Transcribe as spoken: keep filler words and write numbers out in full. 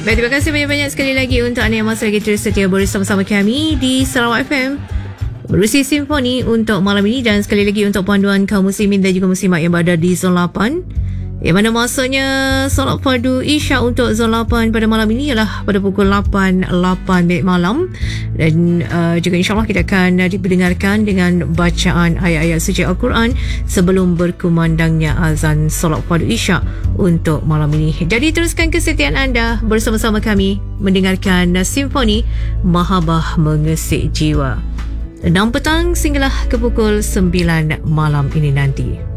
Baik, terima kasih banyak-banyak sekali lagi untuk anda yang masih lagi terus setia bersama-sama kami di Sarawak F M berusi simfoni untuk malam ini, dan sekali lagi untuk panduan kaum muslimin dan juga muslimat yang berada di zon lapan, yang mana maksudnya solat fardu Isyak untuk zon lapan pada malam ini ialah pada pukul lapan minit malam, dan uh, juga insyaAllah kita akan uh, diperdengarkan dengan bacaan ayat-ayat suci Al-Quran sebelum berkumandangnya azan solat fardu Isyak untuk malam ini. Jadi teruskan kesetiaan anda bersama-sama kami mendengarkan uh, Simfoni Mahabah Mengesik Jiwa enam petang sehinggalah ke pukul sembilan malam ini nanti.